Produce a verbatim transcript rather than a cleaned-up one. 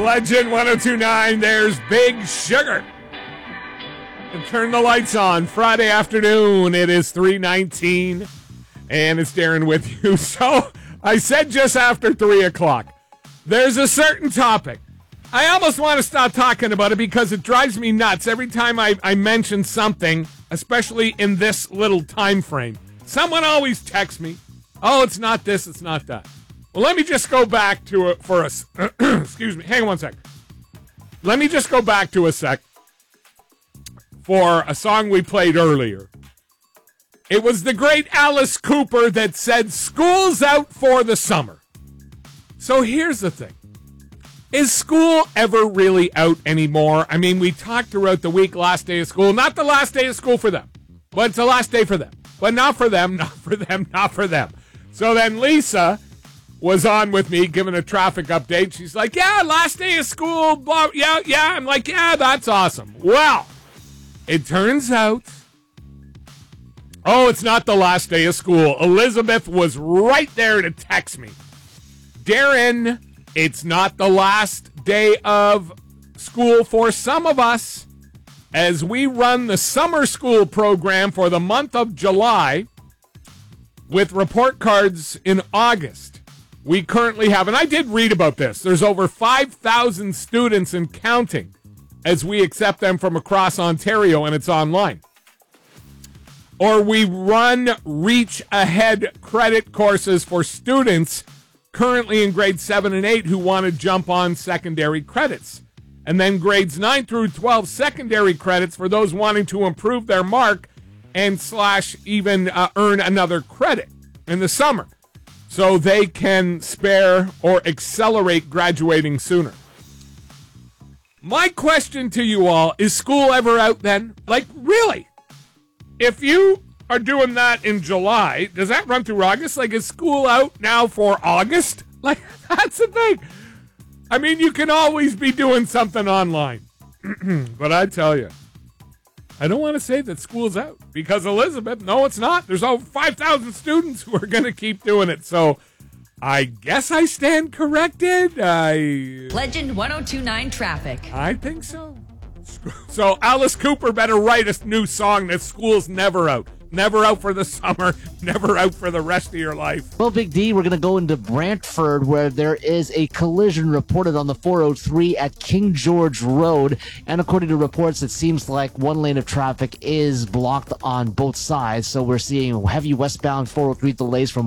Legend one oh two point nine, there's Big Sugar. And turn the lights on. Friday afternoon, it is three nineteen, and it's Darren with you. So, I said just after three o'clock, there's a certain topic. I almost want to stop talking about it because it drives me nuts every time I, I mention something, especially in this little time frame. Someone always texts me, oh, it's not this, it's not that. Well, let me just go back to it for us. Excuse me. Hang on one sec. Let me just go back to a sec for a song we played earlier. It was the great Alice Cooper that said, school's out for the summer. So here's the thing. Is school ever really out anymore? I mean, we talked throughout the week, last day of school. Not the last day of school for them, but it's the last day for them. But not for them, not for them, not for them. So then Lisa was on with me giving a traffic update. She's like, yeah, last day of school, blah, yeah, yeah. I'm like, yeah, that's awesome. Well, it turns out, oh, it's not the last day of school. Elizabeth was right there to text me. Darren, it's not the last day of school for some of us as we run the summer school program for the month of July with report cards in August. We currently have, and I did read about this, there's over five thousand students and counting as we accept them from across Ontario, and it's online. Or we run Reach Ahead credit courses for students currently in grades seven and eight who want to jump on secondary credits. And then grades nine through twelve secondary credits for those wanting to improve their mark and slash even uh, earn another credit in the summer so they can spare or accelerate graduating sooner. My question to you all, is school ever out then? Like, really? If you are doing that in July, does that run through August? Like, is school out now for August? Like, that's the thing. I mean, you can always be doing something online. But I tell you, I don't want to say that school's out because, Elizabeth, no, it's not. There's over five thousand students who are going to keep doing it. So I guess I stand corrected. I Legend one oh two point nine traffic. I think so. So Alice Cooper better write a new song that school's never out. Never out for the summer, never out for the rest of your life. Well, Big D, we're going to go into Brantford where there is a collision reported on the four oh three at King George Road. And according to reports, it seems like one lane of traffic is blocked on both sides. So we're seeing heavy westbound four oh three delays from